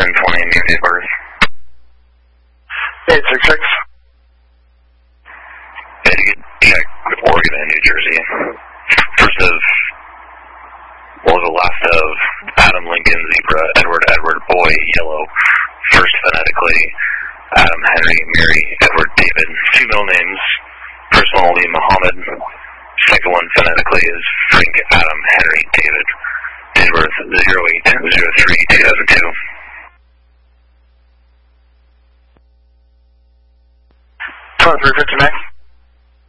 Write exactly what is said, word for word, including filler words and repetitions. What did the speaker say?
ten twenty, new date of birth. eight six six. Yeah, you can check with Oregon and New Jersey. First of, what was the last of Adam Lincoln, Zebra, Edward, Edward, Boy, Yellow. First phonetically, Adam, Henry, Mary, Edward, David. Two middle names, personal only Muhammad. Second one phonetically is Frank, Adam, Henry, David. Date of birth zero eight zero three two thousand